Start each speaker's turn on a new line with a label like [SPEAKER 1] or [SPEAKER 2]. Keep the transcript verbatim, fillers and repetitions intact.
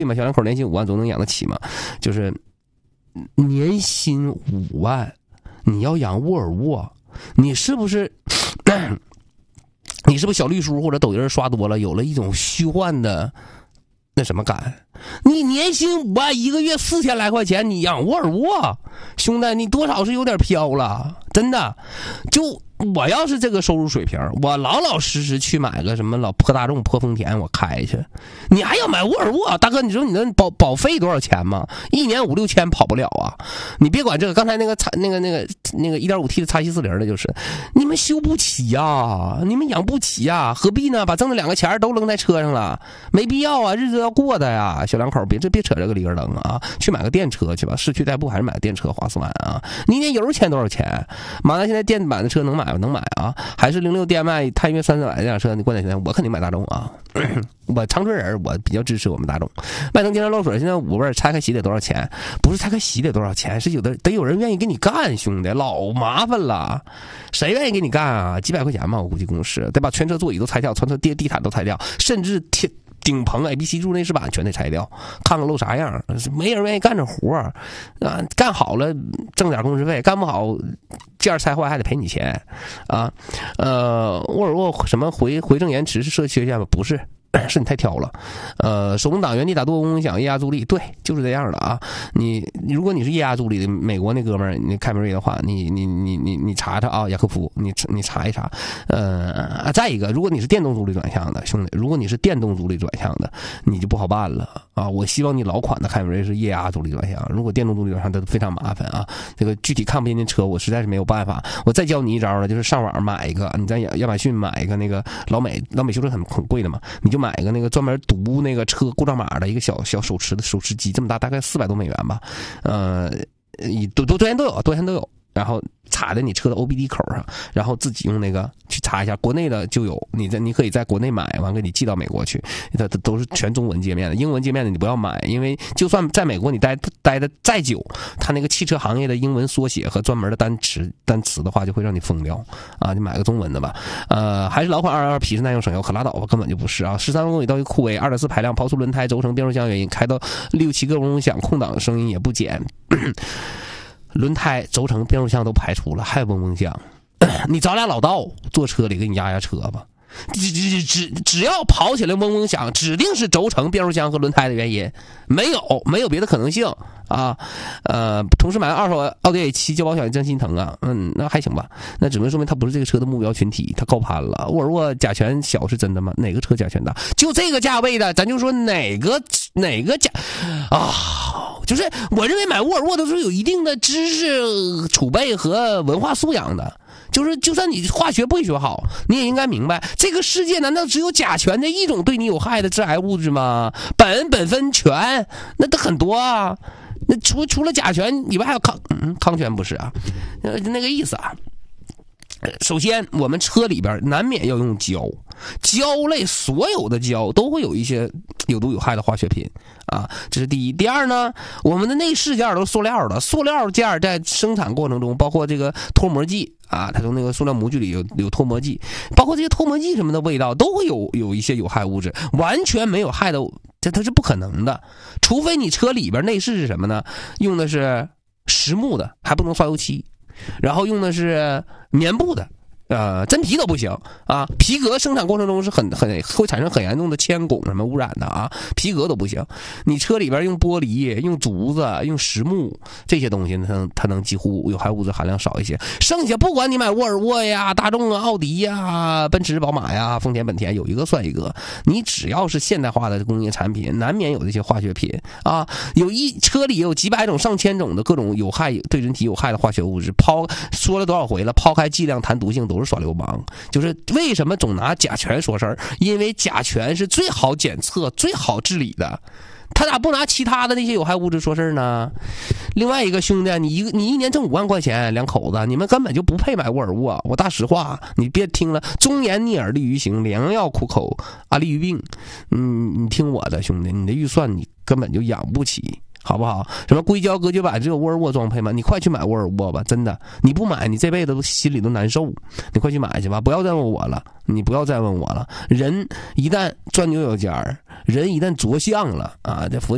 [SPEAKER 1] 嘛，小两口年薪五万总能养得起嘛？就是年薪五万，你要养沃尔沃，你是不是？你是不是小绿书或者抖音刷多了，有了一种虚幻的那什么感？你年薪五万，一个月四千来块钱，你养沃尔沃，兄弟，你多少是有点飘了，真的。就我要是这个收入水平，我老老实实去买个什么老破大众、破丰田，我开去。你还要买沃尔沃，大哥，你知道你的保保费多少钱吗？一年五六千跑不了啊！你别管这个，刚才那个那个那个那个 一点五 T 的 X 七四零的，就是你们修不起呀、啊，你们养不起呀、啊，何必呢？把挣的两个钱都扔在车上了，没必要啊，日子要过的呀。小两口别这别扯这个里根灯啊，去买个电车去吧，市区代步还是买个电车划算啊。你一年油钱多少钱？马上现在电版的车能买吗？能买啊？还是零六 D M I 探岳三四百这辆车？你关键现在我肯定买大众啊。我长春人，我比较支持我们大众。迈腾经常漏水，现在五味拆开洗得多少钱？不是拆开洗得多少钱，是有的得有人愿意给你干，兄弟，老麻烦了。谁愿意给你干啊？几百块钱嘛，我估计公司得把全车座椅都拆掉，全车地地毯都拆掉，甚至贴顶棚 A B C 柱内饰板全得拆掉，看看漏啥样。没人愿意干这活儿啊，干好了挣点工时费，干不好件拆坏还得赔你钱啊。呃，沃尔沃什么回回正延迟是设计缺陷吗？不是。是你太挑了，呃，手动挡、原地打舵、嗡嗡响、液压助力，对，就是这样的啊。你如果你是液压助力的美国那哥们儿，你凯美瑞的话，你你你你你查查啊，雅科夫，你你查一查。呃，再一个，如果你是电动助力转向的兄弟，如果你是电动助力转向的，你就不好办了啊。我希望你老款的凯美瑞是液压助力转向，如果电动助力转向，都非常麻烦啊。这个具体看不见那车，我实在是没有办法。我再教你一招了，就是上网买一个，你在亚亚马逊买一个那个老美老美修车很很贵的嘛，你就买一个那个专门读那个车故障码的一个小小手持的手持机，这么大，大概四百多美元吧，呃，多多多钱都有，多钱都有。然后插在你车的 O B D 口上，然后自己用那个去查一下，国内的就有，你在你可以在国内买，完给你寄到美国去，它都是全中文界面的，英文界面的你不要买，因为就算在美国你待待的再久，它那个汽车行业的英文缩写和专门的单词单词的话，就会让你疯掉啊！你买个中文的吧，呃，还是老款二二二皮实耐用省油，可拉倒吧，根本就不是啊！十三万公里到一酷威，二点四排量，抛出轮胎，轴承变速箱原因，开到六七个嗡嗡响，空档声音也不减。轮胎、轴承、变速箱都排除了，还嗡嗡响。你找俩老道坐车里给你压压车吧，只只只只要跑起来嗡嗡响，指定是轴承、变速箱和轮胎的原因，没有没有别的可能性啊。呃，同时买二手奥迪 A 七 交保险真心疼啊。嗯，那还行吧，那只能说明他不是这个车的目标群体，他高攀了。沃尔沃甲醛小是真的吗？哪个车甲醛大？就这个价位的，咱就说哪个哪个甲啊？就是我认为买沃尔沃都是有一定的知识储备和文化素养的，就是就算你化学不会学好，你也应该明白，这个世界难道只有甲醛这一种对你有害的致癌物质吗？苯、苯酚醛那都很多啊，那除除了甲醛以外还有康嗯康醛不是啊，呃那个意思啊。首先我们车里边难免要用胶，胶类所有的胶都会有一些有毒有害的化学品啊，这是第一。第二呢，我们的内饰件都是塑料的，塑料件在生产过程中包括这个脱膜剂啊，它从那个塑料模具里有有脱膜剂，包括这些脱膜剂什么的味道都会有有一些有害物质，完全没有害的，这它是不可能的，除非你车里边内饰是什么呢？用的是实木的，还不能刷油漆。然后用的是棉布的，呃，真皮都不行啊。皮革生产过程中是很很会产生很严重的铅汞什么污染的啊，皮革都不行。你车里边用玻璃、用竹子、用实木这些东西，它能它能几乎有害物质含量少一些。剩下不管你买沃尔沃呀、大众啊、奥迪呀、奔驰、宝马呀、丰田、本田，有一个算一个。你只要是现代化的工业产品，难免有这些化学品啊。有一车里有几百种、上千种的各种有害对人体有害的化学物质。抛说了多少回了，抛开剂量谈毒性都是耍流氓。就是为什么总拿甲醛说事儿？因为甲醛是最好检测、最好治理的。他咋不拿其他的那些有害物质说事儿呢？另外一个兄弟，你一个你一年挣五万块钱，两口子你们根本就不配买沃尔沃。我大实话，你别听了，忠言逆耳利于行，良药苦口啊利于病。嗯，你听我的兄弟，你的预算你根本就养不起。好不好？什么硅胶隔绝板只有沃尔沃装配吗？你快去买沃尔沃吧，真的，你不买你这辈子都心里都难受。你快去买去吧，不要再问我了，你不要再问我了。人一旦钻牛角尖儿，人一旦着相了啊，这佛